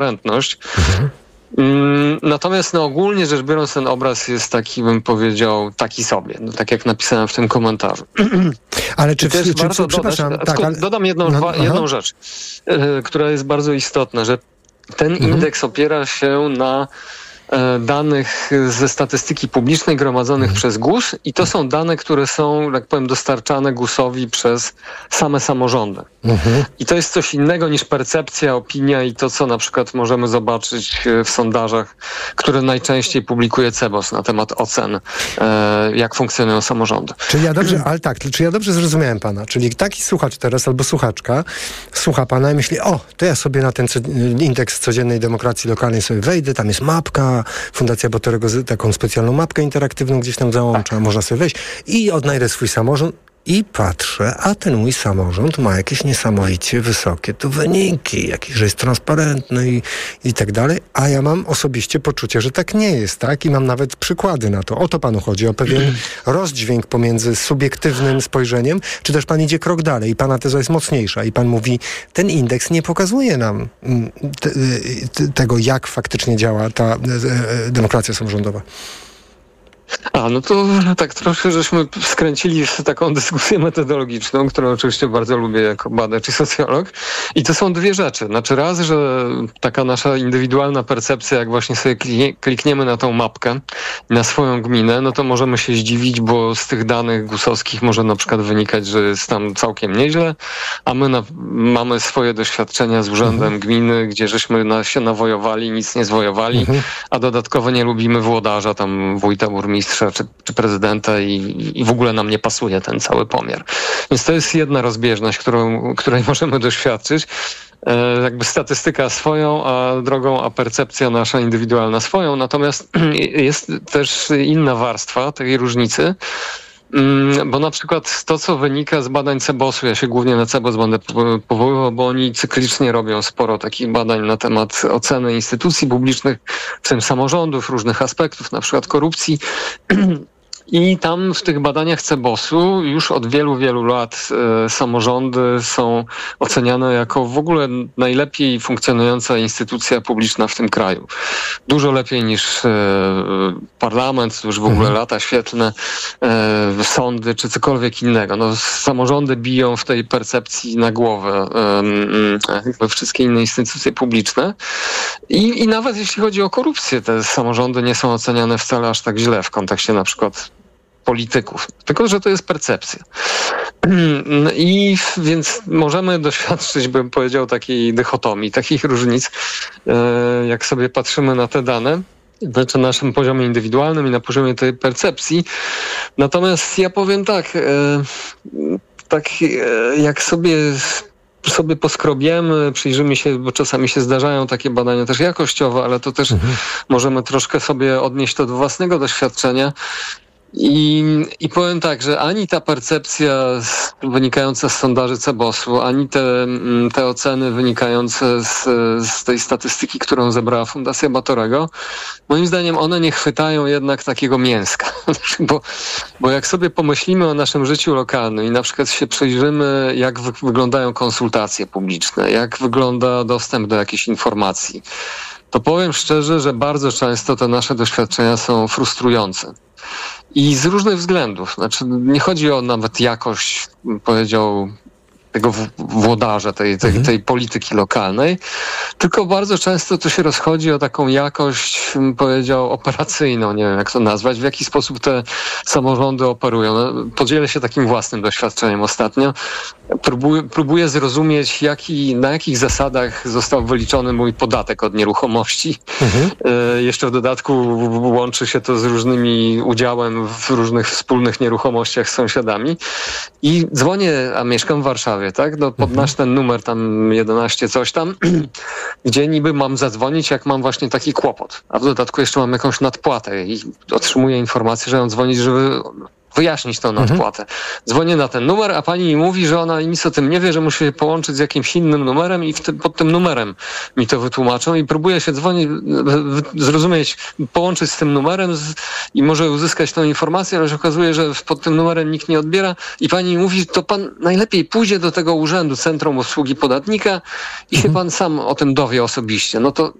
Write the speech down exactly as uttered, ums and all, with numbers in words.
transparentność. Mhm. Natomiast no, ogólnie rzecz biorąc ten obraz jest taki, bym powiedział, taki sobie, no, tak jak napisałem w tym komentarzu. Ale czy, czy, czy warto przepraszam, dodać, tak, ale... dodam jedną, no, jedną rzecz, y, która jest bardzo istotna, że ten mhm. indeks opiera się na danych ze statystyki publicznej gromadzonych mhm. przez GUS i to są dane, które są, jak powiem, dostarczane GUS-owi przez same samorządy. Mhm. I to jest coś innego niż percepcja, opinia i to, co na przykład możemy zobaczyć w sondażach, które najczęściej publikuje CEBOS na temat ocen, jak funkcjonują samorządy. Czyli ja dobrze, ale tak, czy ja dobrze zrozumiałem pana? Czyli taki słuchacz teraz albo słuchaczka słucha pana i myśli, o, to ja sobie na ten indeks codziennej demokracji lokalnej sobie wejdę, tam jest mapka, Fundacja Batorego taką specjalną mapkę interaktywną gdzieś tam załącza, można sobie wejść i odnajdę swój samorząd i patrzę, a ten mój samorząd ma jakieś niesamowicie wysokie tu wyniki, jakiś, że jest transparentny i, i tak dalej, a ja mam osobiście poczucie, że tak nie jest, tak? I mam nawet przykłady na to. O to panu chodzi, o pewien rozdźwięk pomiędzy subiektywnym spojrzeniem, czy też pan idzie krok dalej i pana teza jest mocniejsza i pan mówi, ten indeks nie pokazuje nam te, te, tego, jak faktycznie działa ta demokracja samorządowa. A, no to tak troszkę żeśmy skręcili w taką dyskusję metodologiczną, którą oczywiście bardzo lubię jako badacz i socjolog. I to są dwie rzeczy. Znaczy raz, że taka nasza indywidualna percepcja, jak właśnie sobie klikniemy na tą mapkę, na swoją gminę, no to możemy się zdziwić, bo z tych danych gusowskich może na przykład wynikać, że jest tam całkiem nieźle, a my na, mamy swoje doświadczenia z urzędem mhm. gminy, gdzie żeśmy na, się nawojowali, nic nie zwojowali, mhm. a dodatkowo nie lubimy włodarza, tam wójta, burmistrza, Czy, czy prezydenta i, i w ogóle nam nie pasuje ten cały pomiar. Więc to jest jedna rozbieżność, którą, której możemy doświadczyć. E, jakby statystyka swoją, a drogą, a percepcja nasza indywidualna swoją. Natomiast jest też inna warstwa tej różnicy, bo na przykład to, co wynika z badań CEBOS-u, ja się głównie na CEBOS będę powoływał, bo oni cyklicznie robią sporo takich badań na temat oceny instytucji publicznych, w tym samorządów, różnych aspektów, na przykład korupcji. I tam w tych badaniach CEBOS-u już od wielu, wielu lat e, samorządy są oceniane jako w ogóle najlepiej funkcjonująca instytucja publiczna w tym kraju. Dużo lepiej niż e, parlament, już w ogóle mhm. lata świetlne, e, sądy czy cokolwiek innego. No, samorządy biją w tej percepcji na głowę e, jakby wszystkie inne instytucje publiczne. I, I nawet jeśli chodzi o korupcję, te samorządy nie są oceniane wcale aż tak źle w kontekście na przykład polityków, tylko że to jest percepcja. I więc możemy doświadczyć, bym powiedział, takiej dychotomii, takich różnic, jak sobie patrzymy na te dane, znaczy na naszym poziomie indywidualnym i na poziomie tej percepcji. Natomiast ja powiem tak, tak jak sobie sobie poskrobiemy, przyjrzymy się, bo czasami się zdarzają takie badania też jakościowe, ale to też mhm. możemy troszkę sobie odnieść to do własnego doświadczenia. I, I powiem tak, że ani ta percepcja wynikająca z sondaży CEBOS-u, ani te, te oceny wynikające z, z tej statystyki, którą zebrała Fundacja Batorego, moim zdaniem one nie chwytają jednak takiego mięska. bo, bo jak sobie pomyślimy o naszym życiu lokalnym i na przykład się przyjrzymy, jak wy, wyglądają konsultacje publiczne, jak wygląda dostęp do jakichś informacji, to powiem szczerze, że bardzo często te nasze doświadczenia są frustrujące. I z różnych względów. Znaczy, nie chodzi o nawet jakość, powiedział, tego włodarza, tej, tej, tej polityki lokalnej, tylko bardzo często to się rozchodzi o taką jakość, bym powiedział, operacyjną, nie wiem jak to nazwać, w jaki sposób te samorządy operują. No, podzielę się takim własnym doświadczeniem ostatnio. Próbuję, próbuję zrozumieć, jaki, na jakich zasadach został wyliczony mój podatek od nieruchomości. Mhm. E, jeszcze w dodatku łączy się to z różnymi udziałem w różnych wspólnych nieruchomościach z sąsiadami. I dzwonię, a mieszkam w Warszawie, tak? No, pod nasz ten numer tam jedenaście coś tam, gdzie niby mam zadzwonić, jak mam właśnie taki kłopot. A w dodatku jeszcze mam jakąś nadpłatę i otrzymuję informację, że mam dzwonić, żeby wyjaśnić tą nadpłatę. Dzwonię na ten numer, a pani mi mówi, że ona nic o tym nie wie, że musi się połączyć z jakimś innym numerem i w tym, pod tym numerem mi to wytłumaczą i próbuję się dzwonić, zrozumieć, połączyć z tym numerem z, i może uzyskać tą informację, ale się okazuje, że pod tym numerem nikt nie odbiera i pani mi mówi, to pan najlepiej pójdzie do tego urzędu, Centrum Obsługi Podatnika i mhm. się pan sam o tym dowie osobiście. No to